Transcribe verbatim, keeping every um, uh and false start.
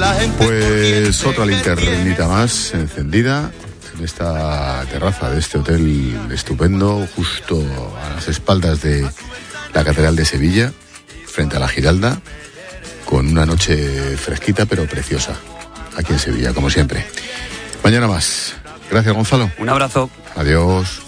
Pues otra linternita más encendida en esta terraza de este hotel estupendo, justo a las espaldas de la Catedral de Sevilla, frente a la Giralda, con una noche fresquita pero preciosa, aquí en Sevilla, como siempre. Mañana más. Gracias, Gonzalo. Un abrazo. Adiós.